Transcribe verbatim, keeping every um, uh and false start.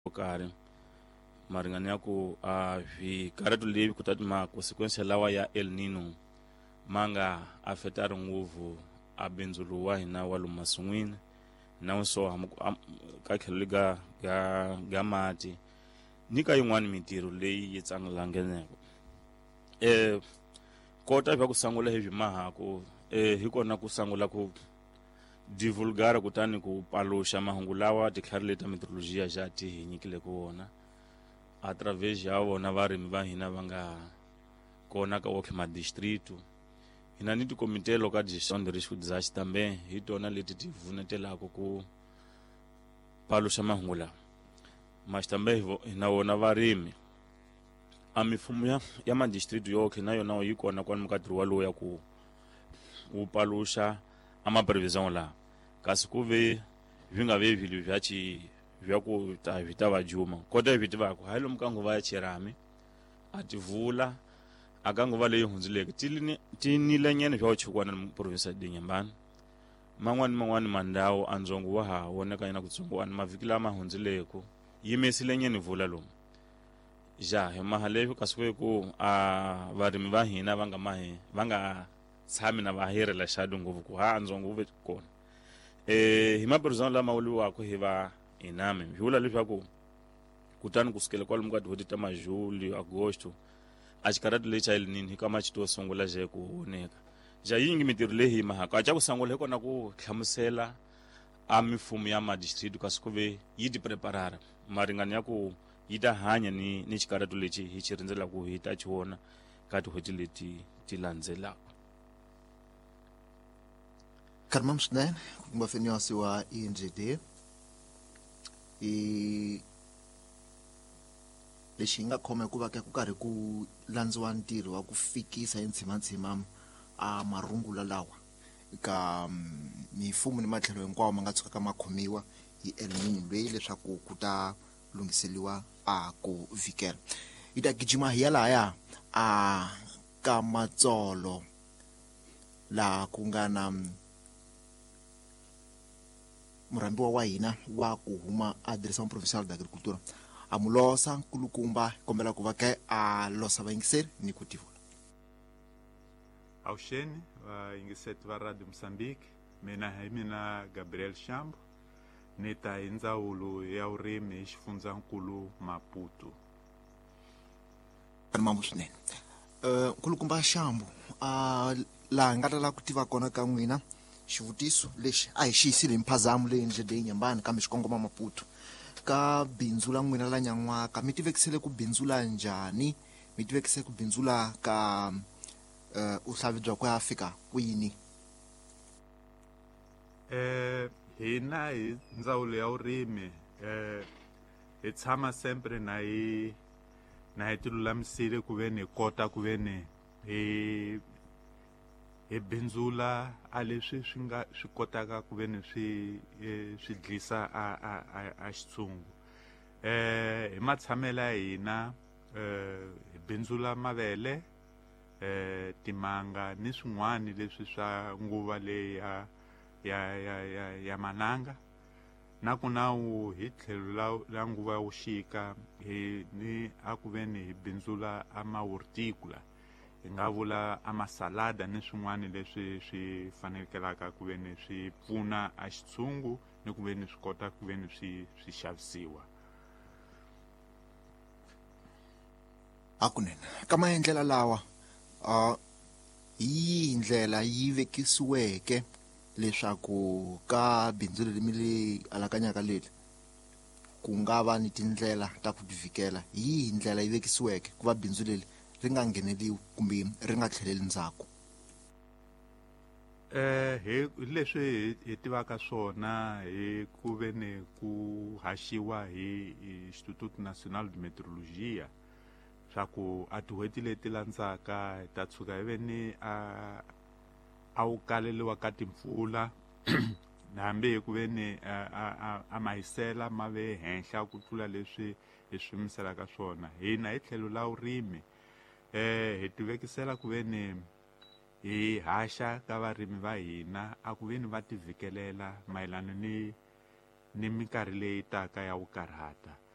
karhi maringani ya ku a vi karatu leyi kutati ma consequence lawa ya El Nino manga afetari nguvu a bindzu wa hina wa lomu masin'wini na so ka tlhelo ga ga ga mati ni ka yin'wani mintirho leyi yi tsangelangeneko eh kota vya ku sangula heavy mahako eh hi kona ku sangula ku divulgara kutani ku palusha mahungu lawa declarate meteorology ja ti hinyikile ku wona a través ya vona varimi va hina va nga kona ka woke ma district hina ni ti committee local gestion de risque disaster tambe hi tona leti ti vunetelaka ku palusha mahungu lawa mastambe hina wona varimi a mifumo ya ya ma district yoke na yona yi kona kwani mukadiri wa loya ku u palusha ama prevision la kasi ku ve vinga ve vili vya chi vya ku ta vitava juma kota vitiva ku hayi lo mukango va ya cherami ativula akango va leyi hundzileke tilini tinile nyene vya uchukwana mu province ya Nyambani man'wani man'wani mandawo anzongo wa ha woneka yana kutsongwana mavikila ma hundzileko yimesile nyene vula lomu ja he mahalevi kaswe ku a varimi va hina va nga mahe va nga tshami na vahirela shadu nguvu ku ha anzongo ve kona eh hima president la mawuli wako hi va iname vula leswaku kutani kusukela kwa lumukati hoti ta majuli agosto a xikarati lecha El Nino kama xito sungula je ku oneka ja yingi mitirho leyi mahaka a cha ku sangula kona ku hlamusela a mifumo ya ma district kasikuve yi ti preparara maringani ya ku yi ta hanya ni ni xikarati lexi hi xi rindzela ku hi ta chiwona ka ti hoti leti ti landzelaka. Karmam swinene ku kuma mfanyasi wa E N J D i lexi nga khoma hikuva ke ku karhi ku landziwa ntirho wa ku fikisa entshimantshima a marungula lawa ka mifumo ni matlhelo hinkwawo ma nga tshukaka ma khomiwa hi El Nino leyi leswaku ku ta lunghiseliwa a ku vikela yi ta gijima hi yalaya a ka matsolo la ku nga na murambiwa wa hina wa ku huma a Direção Provincial da Agricultura a mulosa nkulukumba kombela ku va ke a losa vaingiseri ni ku tivula auxene vaingiseri va Radio Moçambique mina hi mina Gabriel Shambo ni ta hi ndzawulo ya vurimi hi xifundzankulu Maputo. Mambo swinene uh, nkulukumba Shambo a laha nga ta lava ku tiva kona ka n'wina xivutiso lexi a hi xi yisile mphazamo leyi ndleleni Nyambani kambe xikongoma Maputo ka bindzu la n'wina la Nyan'waka mi tivekisele ku bindzula njhani mi tivekisele ku bindzula ka uh, uhlavi bya ku ya fika kwini eh hina hi ndzawulo ya vurimi eh hi tshama sempre na hi na hi tilulamisile ku ve ni kota ku ve ni hi hi bindzula a leswi swi nga swi kotaka ku ve ni swi swi dlisa a a a xitsungu eh hi matshamela ya hina eh hi bindzula mavele eh timanga ni swin'wana leswi swa nguva leyi ya ya ya ya ya mananga na ku nawu hi tlhelo la la nguva ya vuxika hi ni a ku ve ni hi bindzula a mahorticula hi nga vula a masalada ni swin'wana leswi swi fanekelaka ku ve ni swi pfuna a xitshungu ni ku ve ni swi kota ku ve ni swi swi xavisiwa. Hakunene ka maendlela lawa a hi ndlela yi vekisiweke leswaku ka bindzu leri mi le alakanyaka leli ku nga va ni tindlela ta ku tivikela hi ndlela yi vekisiweke ku va bindzu leli ri nga ngheneliwi kumbe ri nga tlheleli ndzhaku. eh hi leswi hi tivaka swona hi ku ve ni ku haxiwa hi Instituto Nacional de Meteorologia swa ku a tihweti leti landzaka ta tshuka hi ve ni a a wu kaleliwa ka timpfula hambi hi ku ve ni a mahisela ma ve henhla ku tlula leswi hi swi miselaka swona hina hi tlhelo la vurimi eh hi tivekisela ku ve ni hi haxa ka varimi va hina a ku ve ni va tivikelela mayelana ni ni minkarhi leyi taka ya vukarhata